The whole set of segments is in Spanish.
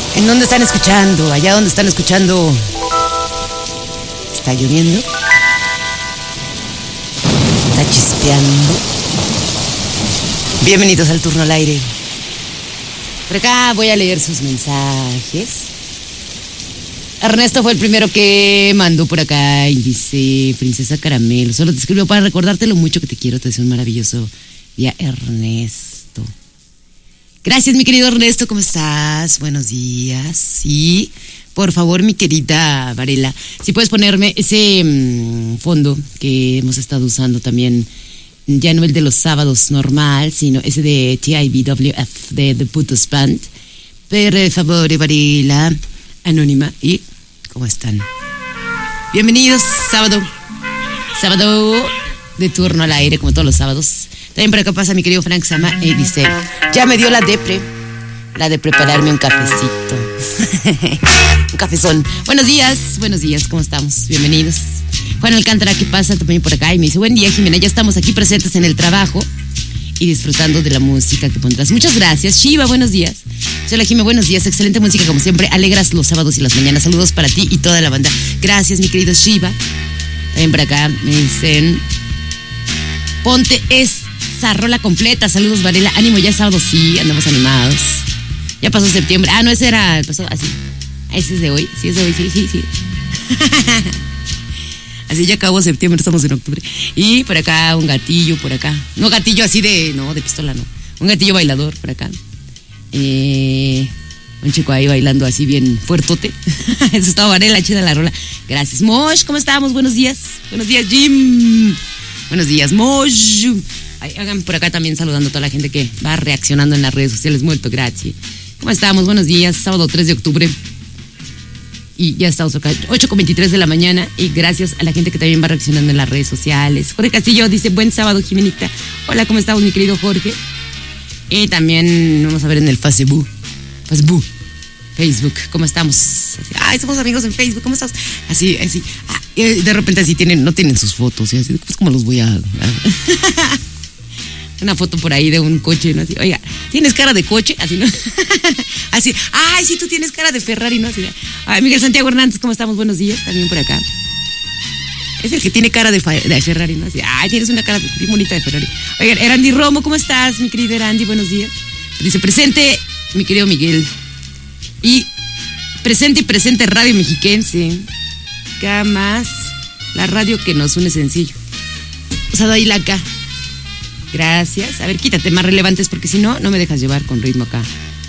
¿En dónde están escuchando? Allá donde están escuchando. ¿Está lloviendo? ¿Está chispeando? Bienvenidos al Turno al Aire. Por acá voy a leer sus mensajes. Ernesto fue el primero que mandó por acá y dice: Princesa Caramelo, solo te escribo para recordarte lo mucho que te quiero. Te deseo un maravilloso día, Ernesto. Gracias, mi querido Ernesto, ¿cómo estás? Buenos días. Sí, por favor, mi querida Varela, si puedes ponerme ese fondo que hemos estado usando también, ya no el de los sábados normal, sino ese de TIBWF de The Putos Band. Per favor, Varela, anónima. ¿Y cómo están? Bienvenidos, sábado de Turno al Aire, como todos los sábados. También por acá pasa mi querido Frank Sama y dice: ya me dio la de prepararme un cafecito. Un cafezón. Buenos días, ¿cómo estamos? Bienvenidos. Juan Alcántara, ¿qué pasa? También por acá y me dice: buen día, Jimena, ya estamos aquí presentes en el trabajo y disfrutando de la música que pondrás. Muchas gracias. Shiva, buenos días. Hola, Jimena, buenos días. Excelente música como siempre. Alegras los sábados y las mañanas. Saludos para ti y toda la banda. Gracias, mi querido Shiva. También por acá me dicen: ponte esa rola completa. Saludos, Varela. Ánimo, ya es sábado. Sí, andamos animados. Ya pasó septiembre. Ah, no, ese era el pasado. Así. Ese es de hoy. Sí, es de hoy. Sí. Así ya acabó septiembre, estamos en octubre. Y por acá un gatillo, por acá. No gatillo así de pistola, no. Un gatillo bailador por acá. Un chico ahí bailando así bien fuertote. Eso estaba Varela, chida la rola. Gracias. Mosh, ¿cómo estamos? Buenos días. Buenos días, Jim. Buenos días, Mosh. Hagan por acá también saludando a toda la gente que va reaccionando en las redes sociales. Muerto, gracias. ¿Cómo estamos? Buenos días. Sábado 3 de octubre. Y ya estamos acá, 8:23 de la mañana. Y gracias a la gente que también va reaccionando en las redes sociales. Jorge Castillo dice: buen sábado, Jimenita. Hola, ¿cómo estamos, mi querido Jorge? Y también vamos a ver en el Facebook. ¿Cómo estamos? Así, ay, somos amigos en Facebook, ¿cómo estás? Así. De repente así no tienen sus fotos. Y así, pues, ¿cómo los voy a...? Una foto por ahí de un coche, ¿no? Así, oiga, ¿tienes cara de coche? Así, ¿no? Así, ay, sí, tú tienes cara de Ferrari, ¿no? Así, ay, Miguel Santiago Hernández, ¿cómo estamos? Buenos días, también por acá. Es el que tiene cara de Ferrari, ¿no? Así, ay, tienes una cara bien bonita de Ferrari. Oigan, Erandi Romo, ¿cómo estás, mi querido Erandi? Buenos días. Dice: presente, mi querido Miguel. Y presente Radio Mexiquense. ¿Qué más? La radio que nos une sencillo. O sea, ahí la acá. Gracias. A ver, quítate más relevantes porque si no, no me dejas llevar con ritmo acá.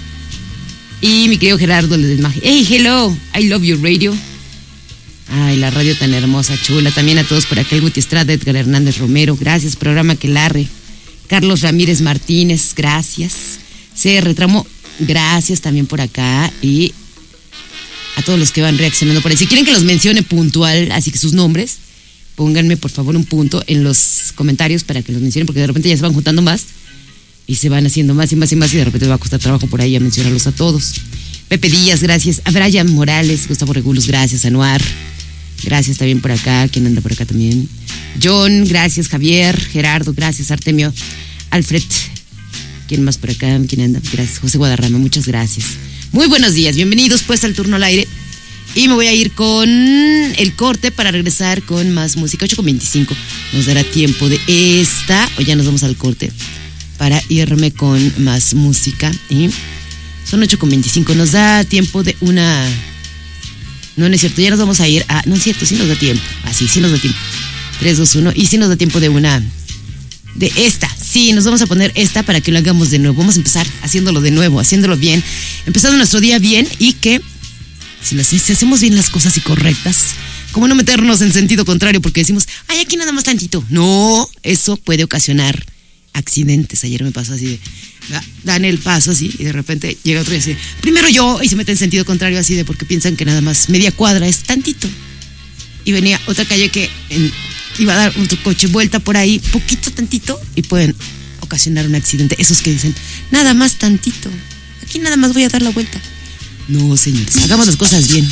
Y mi querido Gerardo, el desmaje. Hey, hello, I love you radio. Ay, la radio tan hermosa, chula. También a todos por acá, el Guti Estrada, Edgar Hernández Romero. Gracias, programa Quelarre. Carlos Ramírez Martínez, gracias. CR Tramo, gracias también por acá. Y a todos los que van reaccionando por ahí. Si quieren que los mencione puntual, así que sus nombres, pónganme por favor un punto en los comentarios para que los mencionen, porque de repente ya se van juntando más y se van haciendo más y de repente me va a costar trabajo por ahí a mencionarlos a todos. Pepe Díaz, gracias. A Brian Morales, Gustavo Regulus, gracias. Anuar, gracias también por acá. ¿Quién anda por acá también? John, gracias. Javier, Gerardo, gracias. Artemio, Alfred, ¿quién más por acá? ¿Quién anda? Gracias. José Guadarrama, muchas gracias. Muy buenos días, bienvenidos pues al Turno al Aire. Y me voy a ir con el corte para regresar con más música. 8:25. Nos dará tiempo de esta. O ya nos vamos al corte para irme con más música. Y son 8:25. Nos da tiempo de una... No es cierto. Ya nos vamos a ir a... No es cierto, sí nos da tiempo. Así, sí nos da tiempo. 3, 2, 1. Y sí nos da tiempo de una... De esta. Sí, nos vamos a poner esta para que lo hagamos de nuevo. Vamos a empezar haciéndolo de nuevo, haciéndolo bien. Empezando nuestro día bien y que... Si hacemos bien las cosas y correctas, ¿cómo no meternos en sentido contrario? Porque decimos, ay, aquí nada más tantito. No, eso puede ocasionar accidentes. Ayer me pasó así de, dan el paso así y de repente llega otro y dice, primero yo, y se mete en sentido contrario así de porque piensan que nada más media cuadra es tantito. Y venía otra calle que iba a dar un coche vuelta por ahí, poquito tantito, y pueden ocasionar un accidente. Esos que dicen, nada más tantito, aquí nada más voy a dar la vuelta. No, señores, hagamos las cosas bien.